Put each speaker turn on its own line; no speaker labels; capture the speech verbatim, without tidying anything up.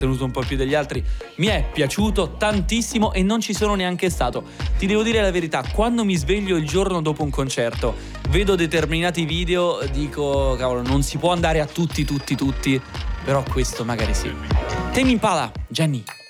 tenuto un po' più degli altri, mi è piaciuto tantissimo e non ci sono neanche stato. Ti devo dire la verità, quando mi sveglio il giorno dopo un concerto, vedo determinati video, dico cavolo, non si può andare a tutti tutti tutti, però questo magari sì. Tame Impala, Jenny.